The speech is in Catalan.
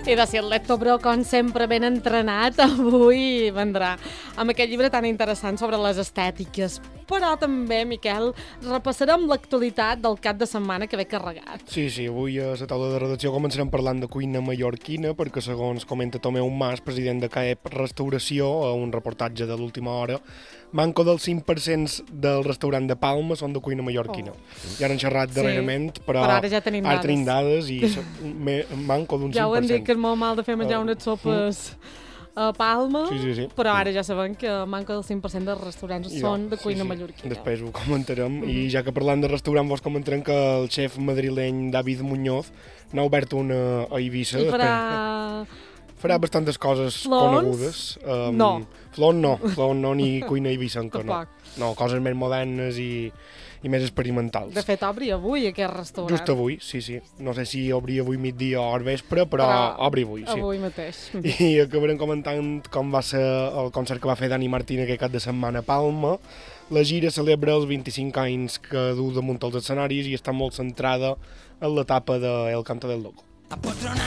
I de si el Lecto Bro, com sempre ben entrenat, avui vendrà amb aquest llibre tan interessant sobre les estètiques. Però també, Miquel, repassarem l'actualitat del cap de setmana que ve carregat. Sí, avui a la taula de redacció començarem parlant de cuina mallorquina, perquè segons comenta Tomeu Mas, president de CAEP Restauració, a un reportatge de l'última hora, manco del 5% del restaurant de Palma són de cuina mallorquina. Ja n'han xerrat darrerament, però ara ja tenim dades i manco d'un 5%. Ja ho han dit que és molt mal de fer menjar unes sopes a Palma, sí. Però ara ja sabem que manca del 5% dels restaurants són de cuina mallorquina. Després ho comentarem, i ja que parlant de restaurant vos comentarem que el xef madrileny David Muñoz n'ha obert una a Eivissa. I farà bastantes coses conegudes. No. Flon no, ni cuina eivissenca, no. No, coses més modernes i més experimentals. De fet, obri avui aquest restaurant. Just avui, sí. No sé si obri avui migdia o al vespre, però obri avui, sí. Avui mateix. I acabarem comentant com va ser el concert que va fer Dani Martín aquest cap de setmana a Palma. La gira celebra els 25 anys que du damunt els escenaris i està molt centrada en l'etapa de El Canto del Loco.